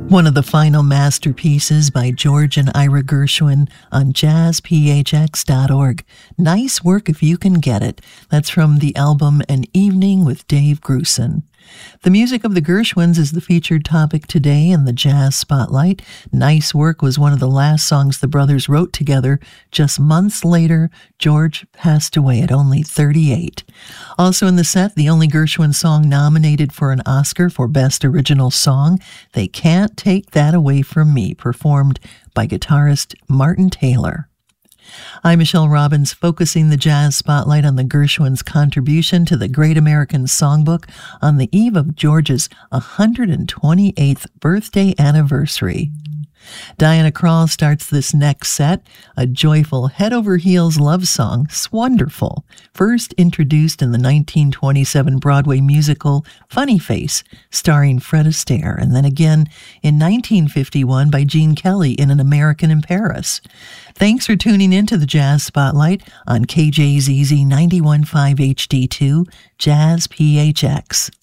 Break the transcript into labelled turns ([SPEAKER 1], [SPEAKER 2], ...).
[SPEAKER 1] One of the final masterpieces by George and Ira Gershwin on jazzphx.org. Nice work if you can get it. That's from the album An Evening with Dave Grusin. The music of the Gershwins is the featured topic today in the Jazz Spotlight. Nice Work was one of the last songs the brothers wrote together. Just months later, George passed away at only 38. Also in the set, the only Gershwin song nominated for an Oscar for Best Original Song, They Can't Take That Away From Me, performed by guitarist Martin Taylor. I'm Michelle Robbins, focusing the Jazz Spotlight on the Gershwins' contribution to the Great American Songbook on the eve of George's 128th birthday anniversary. Diana Krall starts this next set, a joyful head-over-heels love song, Swonderful, first introduced in the 1927 Broadway musical Funny Face, starring Fred Astaire, and then again in 1951 by Gene Kelly in An American in Paris. Thanks for tuning in to the Jazz Spotlight on KJZZ 91.5 HD2, Jazz PHX.